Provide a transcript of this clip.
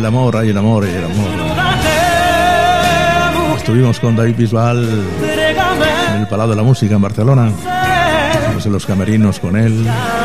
el amor, ay, el amor, ay, el amor. Estuvimos con David Bisbal en el Palau de la Música en Barcelona. Estuvimos en los camerinos con él.